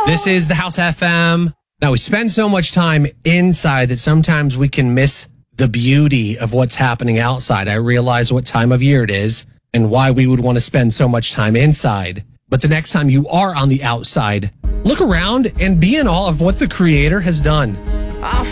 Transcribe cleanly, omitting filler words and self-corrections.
This is the House FM. Now, we spend so much time inside that sometimes we can miss the beauty of what's happening outside. I realize what time of year it is and why we would want to spend so much time inside. But the next time you are on the outside, look around and be in awe of what the Creator has done. I